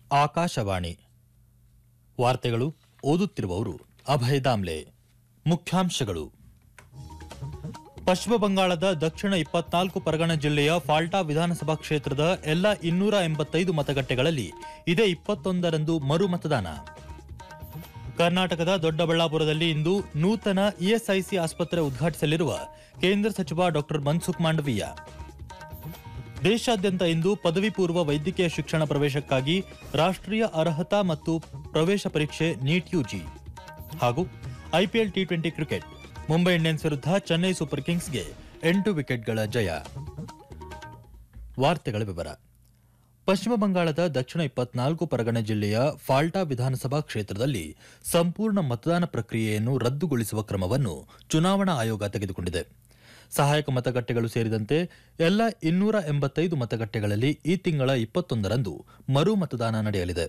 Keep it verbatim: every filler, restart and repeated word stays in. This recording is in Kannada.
ಆಕಾಶವಾಣಿ ವಾರ್ತೆಗಳು ಓದುತ್ತಿರುವವರು ಅಭಯ ದಾಮ್ಲೆ. ಮುಖ್ಯಾಂಶಗಳು. ಪಶ್ಚಿಮ ಬಂಗಾಳದ ದಕ್ಷಿಣ ಇಪ್ಪತ್ನಾಲ್ಕು ಪರಗಣ ಜಿಲ್ಲೆಯ ಫಾಲ್ಟಾ ವಿಧಾನಸಭಾ ಕ್ಷೇತ್ರದ ಎಲ್ಲ ಇನ್ನೂರ ಎಂಬತ್ತೈದು ಮತಗಟ್ಟೆಗಳಲ್ಲಿ ಇದೇ ಇಪ್ಪತ್ತೊಂದರಂದು ಮರು ಮತದಾನ. ಕರ್ನಾಟಕದ ದೊಡ್ಡಬಳ್ಳಾಪುರದಲ್ಲಿ ಇಂದು ನೂತನ ಇಎಸ್ಐಸಿ ಆಸ್ಪತ್ರೆ ಉದ್ಘಾಟಿಸಲಿರುವ ಕೇಂದ್ರ ಸಚಿವ ಡಾ ಮನ್ಸುಖ್ ಮಾಂಡವೀಯ. ದೇಶಾದ್ಯಂತ ಇಂದು ಪದವಿ ಪೂರ್ವ ವೈದ್ಯಕೀಯ ಶಿಕ್ಷಣ ಪ್ರವೇಶಕ್ಕಾಗಿ ರಾಷ್ಟ್ರೀಯ ಅರ್ಹತಾ ಮತ್ತು ಪ್ರವೇಶ ಪರೀಕ್ಷೆ ನೀಟ್ ಯುಜಿ. ಹಾಗೂ IPL T twenty cricket Mumbai Indians ವಿರುದ್ಧ ಚೆನ್ನೈ ಸೂಪರ್ ಕಿಂಗ್ಸ್ಗೆ ಎಂಟು ವಿಕೆಟ್ಗಳ ಜಯ. ವಾರ್ತೆಗಳ ವಿವರ. ಪಶ್ಚಿಮ ಬಂಗಾಳದ ದಕ್ಷಿಣ ಇಪ್ಪತ್ನಾಲ್ಕು ಪರಗಣ ಜಿಲ್ಲೆಯ ಫಾಲ್ಟಾ ವಿಧಾನಸಭಾ ಕ್ಷೇತ್ರದಲ್ಲಿ ಸಂಪೂರ್ಣ ಮತದಾನ ಪ್ರಕ್ರಿಯೆಯನ್ನು ರದ್ದುಗೊಳಿಸುವ ಕ್ರಮವನ್ನು ಚುನಾವಣಾ ಆಯೋಗ ತೆಗೆದುಕೊಂಡಿದೆ. ಸಹಾಯಕ ಮತಗಟ್ಟೆಗಳು ಸೇರಿದಂತೆ ಎಲ್ಲ ಇನ್ನೂರ ಎಂಬತ್ತೈದು ಮತಗಟ್ಟೆಗಳಲ್ಲಿ ಈ ತಿಂಗಳ ಇಪ್ಪತ್ತೊಂದರಂದು ಮರು ಮತದಾನ ನಡೆಯಲಿದೆ.